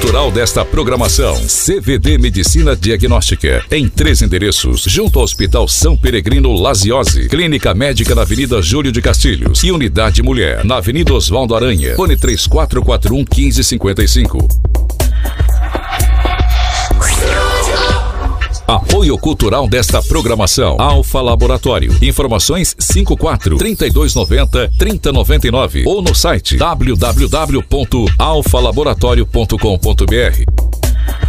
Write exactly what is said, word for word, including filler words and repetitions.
cultural desta programação: C V D Medicina Diagnóstica, em três endereços, junto ao Hospital São Peregrino Laziose, Clínica Médica na Avenida Júlio de Castilhos e Unidade Mulher, na Avenida Oswaldo Aranha, fone três quatro quatro um, um cinco cinco cinco. Apoio cultural desta programação: Alfa Laboratório. Informações cinco quatro, trinta e dois noventa, trinta noventa e nove ou no site w w w ponto alfa laboratório ponto com ponto b r.